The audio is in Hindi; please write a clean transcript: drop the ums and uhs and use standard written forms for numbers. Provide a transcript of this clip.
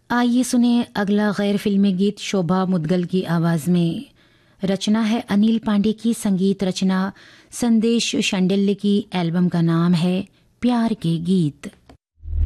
आइए सुने अगला गैर फिल्मी गीत शोभा मुदगल की आवाज़ में। रचना है अनिल पांडे की, संगीत रचना संदेश शांडिल्य की। एल्बम का नाम है प्यार के गीत।